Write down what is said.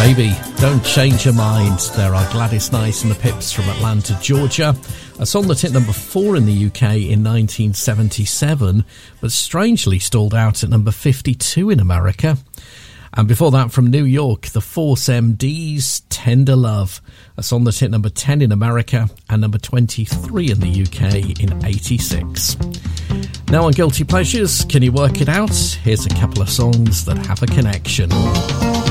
Baby, don't change your mind. There are Gladys Knight and the Pips from Atlanta, Georgia. A song that hit number 4 in the UK in 1977, but strangely stalled out at number 52 in America. And before that, from New York, the Force MD's Tender Love, a song that hit number 10 in America and number 23 in the UK in 86. Now on Guilty Pleasures, can you work it out? Here's a couple of songs that have a connection.